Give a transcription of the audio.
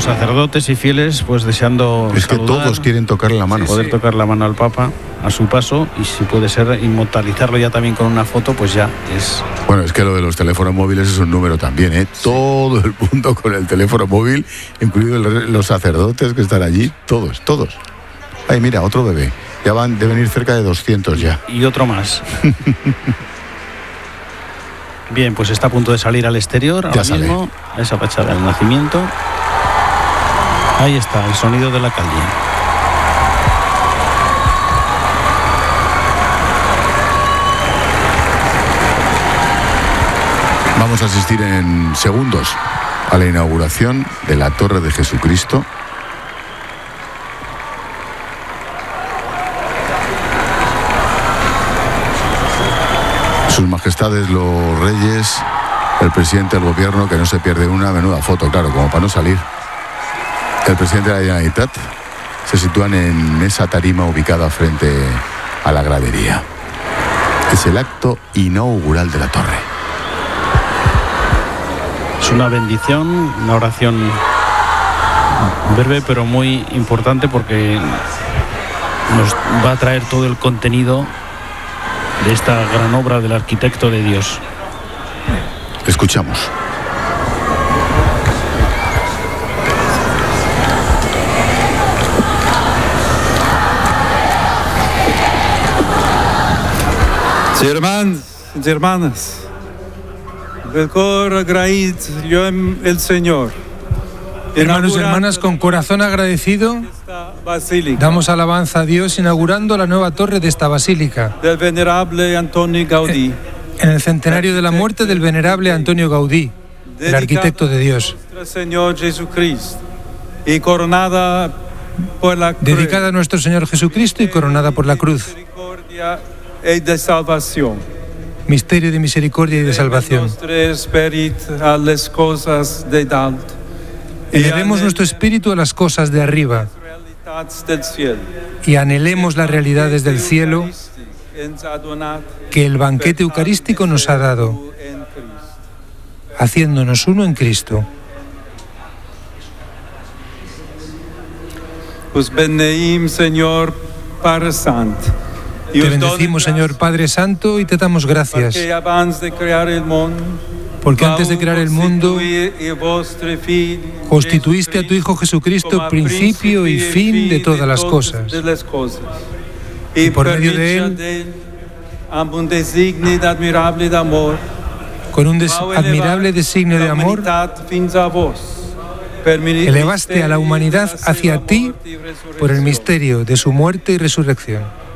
los sacerdotes y fieles pues deseando es que todos quieren tocarle la mano, poder tocar la mano al Papa a su paso, y si puede ser inmortalizarlo ya también con una foto, pues ya es... Bueno, es que lo de los teléfonos móviles es un número también, ¿eh? Sí. Todo el mundo con el teléfono móvil, incluidos los sacerdotes que están allí, todos. Ay, mira, otro bebé, ya deben ir cerca de 200 ya. Y otro más. Bien, pues está a punto de salir al exterior ahora mismo, a esa fachada del nacimiento. Ahí está, el sonido de la calle. Vamos a asistir en segundos a la inauguración de la Torre de Jesucristo. Sus majestades los reyes, el presidente del gobierno, que no se pierde una menuda foto, claro, como para no salir. El presidente de la Generalitat se sitúan en esa tarima ubicada frente a la gradería. Es el acto inaugural de la torre. Es una bendición, una oración breve pero muy importante, porque nos va a traer todo el contenido de esta gran obra del arquitecto de Dios. Escuchamos. Germans, germanas, del cor agraït, yo el Señor. Hermanos y hermanas, con corazón agradecido, damos alabanza a Dios inaugurando la nueva torre de esta basílica. Del venerable Antonio Gaudí. En el centenario de la muerte del venerable Antonio Gaudí, el arquitecto de Dios. Señor Jesucristo, y coronada por la cruz. Dedicada a nuestro Señor Jesucristo y coronada por la cruz. De salvación. Misterio de misericordia y de salvación. Elevemos nuestro espíritu a las cosas de arriba y anhelemos las realidades del cielo que el banquete eucarístico nos ha dado, haciéndonos uno en Cristo. Os bendeim, Señor Padre Santo. Te bendecimos, Señor Padre Santo, y te damos gracias. Porque antes de crear el mundo, constituiste a tu Hijo Jesucristo principio y fin de todas las cosas. Y por medio de Él, con un admirable designio de amor, elevaste a la humanidad hacia ti por el misterio de su muerte y resurrección.